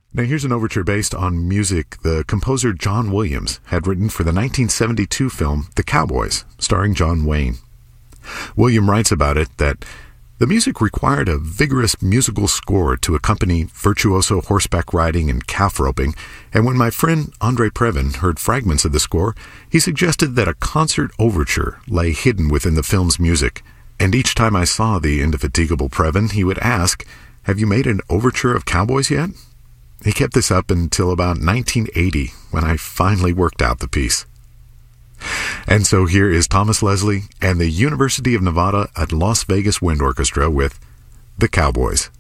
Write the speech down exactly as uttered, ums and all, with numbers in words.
Now here's an overture based on music the composer John Williams had written for the nineteen seventy-two film The Cowboys, starring John Wayne. William writes about it that the music required a vigorous musical score to accompany virtuoso horseback riding and calf roping, and when my friend Andre Previn heard fragments of the score, he suggested that a concert overture lay hidden within the film's music. And each time I saw the indefatigable Previn, he would ask, "Have you made an overture of Cowboys yet?" He kept this up until about nineteen eighty, when I finally worked out the piece. And so here is Thomas Leslie and the University of Nevada at Las Vegas Wind Orchestra with The Cowboys.